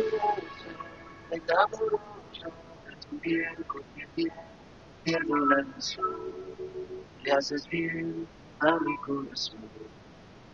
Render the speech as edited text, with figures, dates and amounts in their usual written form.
Pierde la noción, le haces bien a mi corazón.